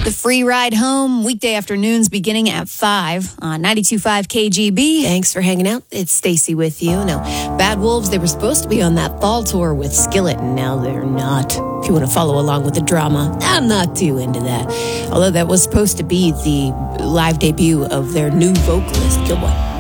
The free ride home, weekday afternoons beginning at 5 on 92.5 KGB. Thanks for hanging out. It's Stacy with you. Now, Bad Wolves, they were supposed to be on that fall tour with Skillet, and now they're not. If you want to follow along with the drama, I'm not too into that. Although that was supposed to be the live debut of their new vocalist, Gilboy.